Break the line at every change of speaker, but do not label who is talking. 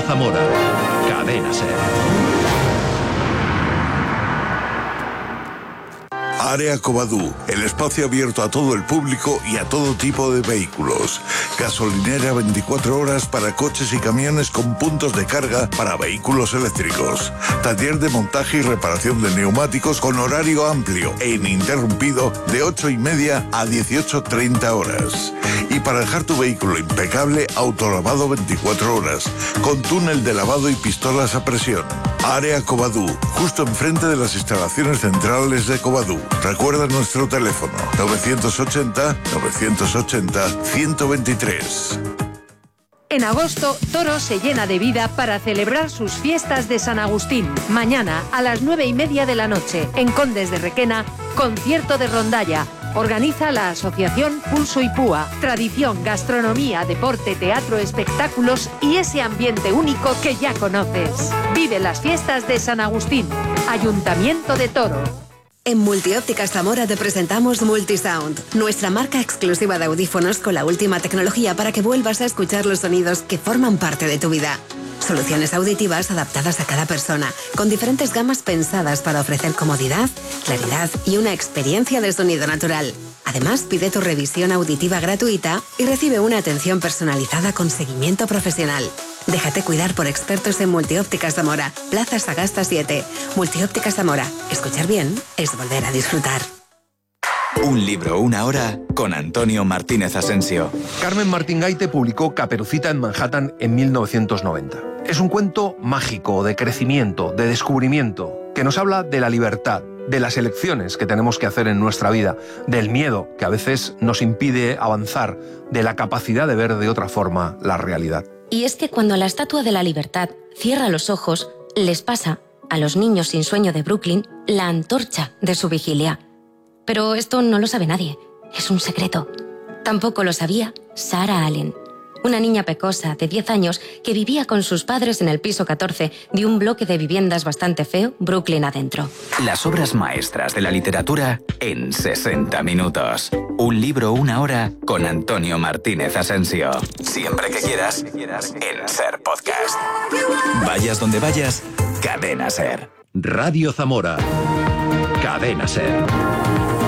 Zamora. Cadena SER.
Área Covadú, el espacio abierto a todo el público y a todo tipo de vehículos. Gasolinera 24 horas para coches y camiones con puntos de carga para vehículos eléctricos. Taller de montaje y reparación de neumáticos con horario amplio e ininterrumpido de 8:30 a 18:30 horas. Y para dejar tu vehículo impecable, autolavado 24 horas, con túnel de lavado y pistolas a presión. Área Covadú, justo enfrente de las instalaciones centrales de Covadú. Recuerda nuestro teléfono 980-980-123.
En agosto, Toro se llena de vida para celebrar sus fiestas de San Agustín. Mañana, a las 9:30 de la noche, en Condes de Requena, concierto de rondalla. Organiza la asociación Pulso y Púa. Tradición, gastronomía, deporte, teatro, espectáculos y ese ambiente único que ya conoces. Vive las fiestas de San Agustín. Ayuntamiento de Toro.
En Multiópticas Zamora te presentamos Multisound, nuestra marca exclusiva de audífonos con la última tecnología para que vuelvas a escuchar los sonidos que forman parte de tu vida. Soluciones auditivas adaptadas a cada persona, con diferentes gamas pensadas para ofrecer comodidad, claridad y una experiencia de sonido natural. Además, pide tu revisión auditiva gratuita y recibe una atención personalizada con seguimiento profesional. Déjate cuidar por expertos en Multiópticas Zamora, Plaza Sagasta 7. Multiópticas Zamora. Escuchar bien es volver a disfrutar.
Un libro, una hora, con Antonio Martínez Asensio.
Carmen Martín Gaite publicó Caperucita en Manhattan en 1990. Es un cuento mágico, de crecimiento, de descubrimiento, que nos habla de la libertad, de las elecciones que tenemos que hacer en nuestra vida, del miedo que a veces nos impide avanzar, de la capacidad de ver de otra forma la realidad.
Y es que cuando la Estatua de la Libertad cierra los ojos, les pasa, a los niños sin sueño de Brooklyn, la antorcha de su vigilia. Pero esto no lo sabe nadie, es un secreto. Tampoco lo sabía Sarah Allen, una niña pecosa de 10 años que vivía con sus padres en el piso 14 de un bloque de viviendas bastante feo, Brooklyn adentro.
Las obras maestras de la literatura en 60 minutos. Un libro, una hora, con Antonio Martínez Asensio. Siempre que quieras, en SER Podcast. Vayas donde vayas, Cadena SER.
Radio Zamora. Cadena SER.